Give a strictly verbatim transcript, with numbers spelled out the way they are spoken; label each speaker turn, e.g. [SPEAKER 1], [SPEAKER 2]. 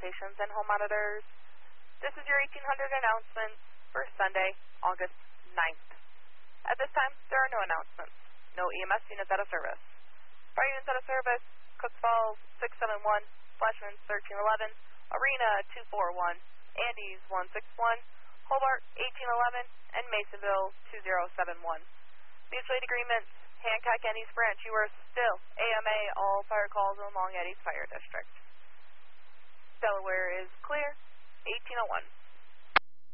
[SPEAKER 1] stations and home monitors. This is your eighteen hundred announcement for Sunday, August ninth. At this time, there are no announcements. No E M S units out of service. Fire units out of service, Cook Falls six seven one, Flashman thirteen eleven, Arena two four one, Andes one six one, Hobart eighteen eleven, and Masonville two zero seven one. Mutual aid agreements, Hancock and East Branch, you are still A M A all fire calls along at East Fire District. Delaware is clear, eighteen oh one.